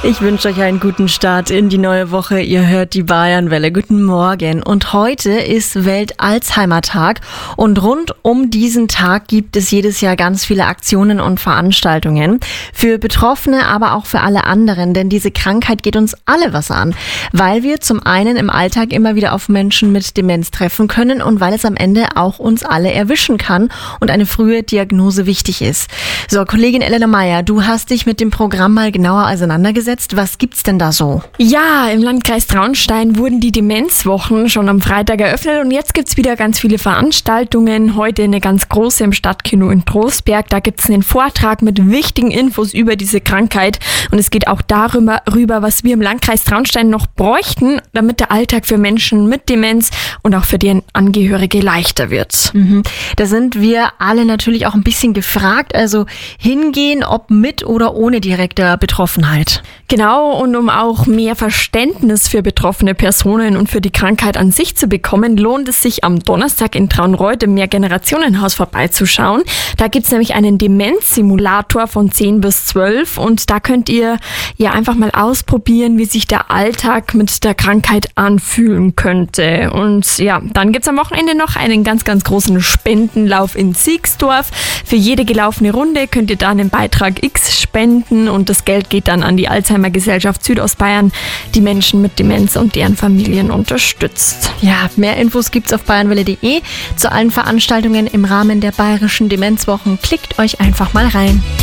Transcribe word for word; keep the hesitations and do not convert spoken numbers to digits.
Ich wünsche euch einen guten Start in die neue Woche. Ihr hört die Bayernwelle. Guten Morgen. Und heute ist Welt-Alzheimer-Tag. Und rund um diesen Tag gibt es jedes Jahr ganz viele Aktionen und Veranstaltungen. Für Betroffene, aber auch für alle anderen. Denn diese Krankheit geht uns alle was an. Weil wir zum einen im Alltag immer wieder auf Menschen mit Demenz treffen können und weil es am Ende auch uns alle erwischen kann und eine frühe Diagnose wichtig ist. So, Kollegin Elena Meyer, du hast dich mit dem Programm mal genauer auseinandergesetzt. Was gibt's denn da so? Ja, im Landkreis Traunstein wurden die Demenzwochen schon am Freitag eröffnet und jetzt gibt's wieder ganz viele Veranstaltungen. Heute eine ganz große im Stadtkino in Trostberg. Da gibt's einen Vortrag mit wichtigen Infos über diese Krankheit und es geht auch darüber, rüber, was wir im Landkreis Traunstein noch bräuchten, damit der Alltag für Menschen mit Demenz und auch für deren Angehörige leichter wird. Mhm. Da sind wir alle natürlich auch ein bisschen gefragt, also hingehen, ob mit oder ohne direkter Betroffenheit. Genau, und um auch mehr Verständnis für betroffene Personen und für die Krankheit an sich zu bekommen, lohnt es sich am Donnerstag in Traunreut im Mehrgenerationenhaus vorbeizuschauen. Da gibt's nämlich einen Demenzsimulator von zehn bis zwölf und da könnt ihr ja einfach mal ausprobieren, wie sich der Alltag mit der Krankheit anfühlen könnte. Und ja, dann gibt's am Wochenende noch einen ganz, ganz großen Spendenlauf in Siegsdorf. Für jede gelaufene Runde könnt ihr da einen Beitrag X spenden und das Geld geht dann an die Alzheimer-Gesellschaft Südostbayern, die Menschen mit Demenz und deren Familien unterstützt. Ja, mehr Infos gibt's auf bayernwelle punkt de zu allen Veranstaltungen im Rahmen der Bayerischen Demenzwochen. Klickt euch einfach mal rein.